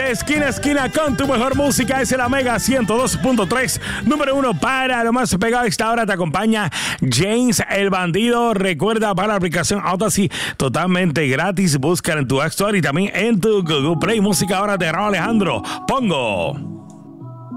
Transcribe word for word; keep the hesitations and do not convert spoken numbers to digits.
de esquina a esquina con tu mejor música. Es la Mega ciento dos punto tres. Número uno para lo más pegado. A esta hora te acompaña James el Bandido. Recuerda, para la aplicación Audacity totalmente gratis. Búscala en tu App Store y también en tu Google Play. Música ahora de Raúl Alejandro. Pongo.